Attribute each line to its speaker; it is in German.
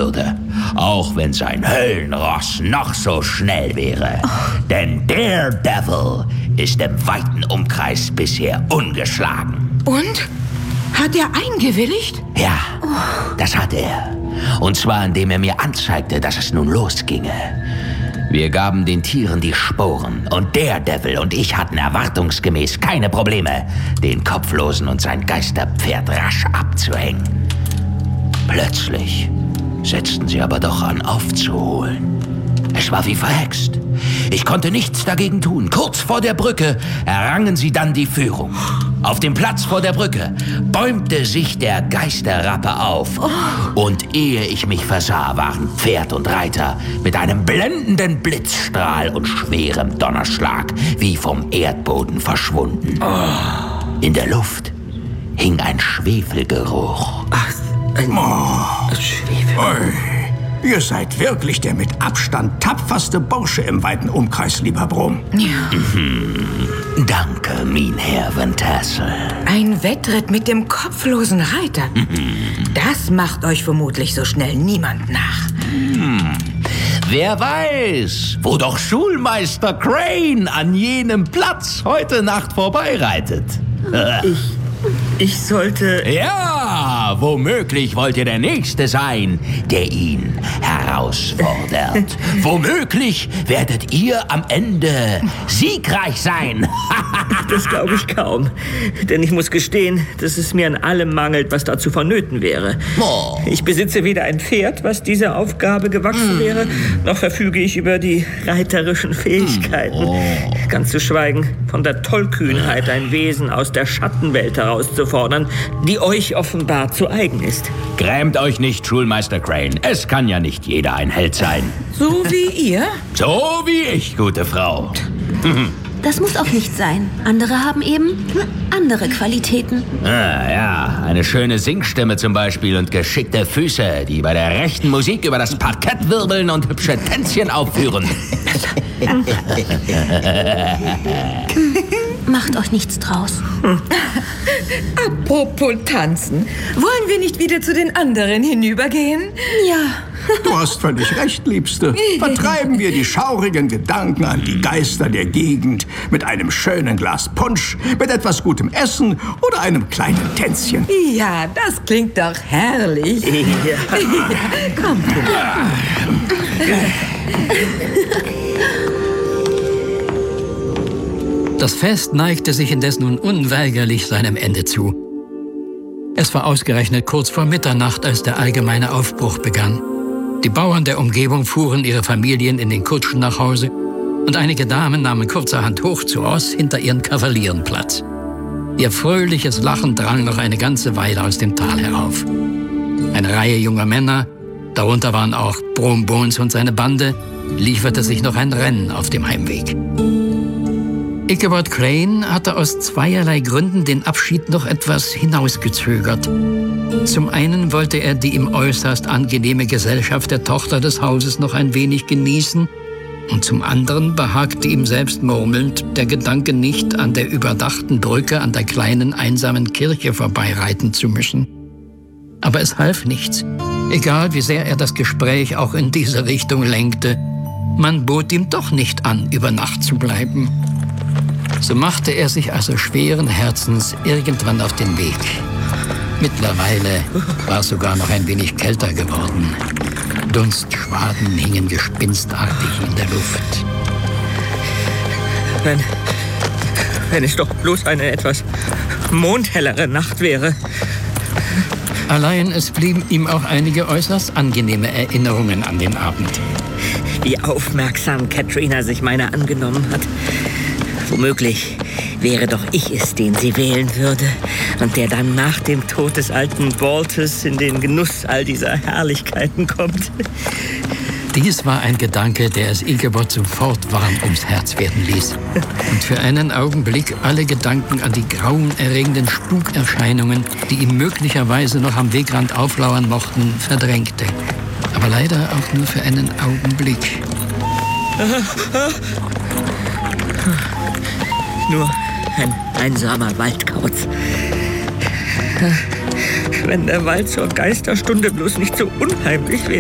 Speaker 1: würde. Auch wenn sein Höllenross noch so schnell wäre. Denn Daredevil ist im weiten Umkreis bisher ungeschlagen.
Speaker 2: Und? Hat er eingewilligt?
Speaker 1: Ja, das hat er. Und zwar, indem er mir anzeigte, dass es nun losginge. Wir gaben den Tieren die Sporen und Daredevil und ich hatten erwartungsgemäß keine Probleme, den Kopflosen und sein Geisterpferd rasch abzuhängen. Plötzlich setzten sie aber doch an, aufzuholen. Es war wie verhext. Ich konnte nichts dagegen tun. Kurz vor der Brücke errangen sie dann die Führung. Auf dem Platz vor der Brücke bäumte sich der Geisterrappe auf. Und ehe ich mich versah, waren Pferd und Reiter mit einem blendenden Blitzstrahl und schwerem Donnerschlag wie vom Erdboden verschwunden. In der Luft hing ein Schwefelgeruch.
Speaker 2: Schwefel.
Speaker 3: Oi. Ihr seid wirklich der mit Abstand tapferste Bursche im weiten Umkreis, lieber Brumm.
Speaker 2: Ja.
Speaker 1: Danke, mein Herr Van Tassel.
Speaker 2: Ein Wettritt mit dem kopflosen Reiter. Das macht euch vermutlich so schnell niemand nach.
Speaker 1: Wer weiß, wo doch Schulmeister Crane an jenem Platz heute Nacht vorbeireitet.
Speaker 4: Ich sollte...
Speaker 1: Ja, womöglich wollt ihr der Nächste sein, der ihn herausfordert. Womöglich werdet ihr am Ende siegreich sein.
Speaker 4: Das glaube ich kaum. Denn ich muss gestehen, dass es mir an allem mangelt, was dazu vonnöten wäre.
Speaker 1: Oh.
Speaker 4: Ich besitze weder ein Pferd, was dieser Aufgabe gewachsen wäre, noch verfüge ich über die reiterischen Fähigkeiten. Ganz zu schweigen von der Tollkühnheit, ein Wesen aus der Schattenwelt herauszufordern, die euch offenbar zu eigen ist.
Speaker 1: Grämt euch nicht, Schulmeister Crane. Es kann ja nicht jeder ein Held sein.
Speaker 2: So wie ihr?
Speaker 1: So wie ich, gute Frau.
Speaker 5: Das muss auch nicht sein. Andere haben eben andere Qualitäten.
Speaker 1: Ja, eine schöne Singstimme zum Beispiel und geschickte Füße, die bei der rechten Musik über das Parkett wirbeln und hübsche Tänzchen aufführen.
Speaker 5: Macht euch nichts draus.
Speaker 2: Apropos tanzen. Wollen wir nicht wieder zu den anderen hinübergehen?
Speaker 5: Ja.
Speaker 3: Du hast völlig recht, Liebste. Vertreiben wir die schaurigen Gedanken an die Geister der Gegend mit einem schönen Glas Punsch, mit etwas gutem Essen oder einem kleinen Tänzchen.
Speaker 2: Ja, das klingt doch herrlich.
Speaker 4: Ja.
Speaker 2: Komm.
Speaker 6: Das Fest neigte sich indes nun unweigerlich seinem Ende zu. Es war ausgerechnet kurz vor Mitternacht, als der allgemeine Aufbruch begann. Die Bauern der Umgebung fuhren ihre Familien in den Kutschen nach Hause und einige Damen nahmen kurzerhand hoch zu Ross hinter ihren Kavalieren Platz. Ihr fröhliches Lachen drang noch eine ganze Weile aus dem Tal herauf. Eine Reihe junger Männer, darunter waren auch Brom Bones und seine Bande, lieferte sich noch ein Rennen auf dem Heimweg. Ichabod Crane hatte aus zweierlei Gründen den Abschied noch etwas hinausgezögert. Zum einen wollte er die ihm äußerst angenehme Gesellschaft der Tochter des Hauses noch ein wenig genießen, und zum anderen behagte ihm selbst murmelnd der Gedanke nicht, an der überdachten Brücke an der kleinen einsamen Kirche vorbeireiten zu müssen. Aber es half nichts. Egal wie sehr er das Gespräch auch in diese Richtung lenkte, man bot ihm doch nicht an, über Nacht zu bleiben. So machte er sich also schweren Herzens irgendwann auf den Weg. Mittlerweile war es sogar noch ein wenig kälter geworden. Dunstschwaden hingen gespinstartig in der Luft.
Speaker 4: Wenn es doch bloß eine etwas mondhellere Nacht wäre.
Speaker 6: Allein es blieben ihm auch einige äußerst angenehme Erinnerungen an den Abend.
Speaker 4: Wie aufmerksam Katrina sich meiner angenommen hat. Womöglich wäre doch ich es, den sie wählen würde und der dann nach dem Tod des alten Baltus in den Genuss all dieser Herrlichkeiten kommt.
Speaker 6: Dies war ein Gedanke, der es Ichabod sofort warm ums Herz werden ließ und für einen Augenblick alle Gedanken an die grauenerregenden Spukerscheinungen, die ihm möglicherweise noch am Wegrand auflauern mochten, verdrängte. Aber leider auch nur für einen Augenblick.
Speaker 4: Nur ein einsamer Waldkauz. Wenn der Wald zur Geisterstunde bloß nicht so unheimlich wäre.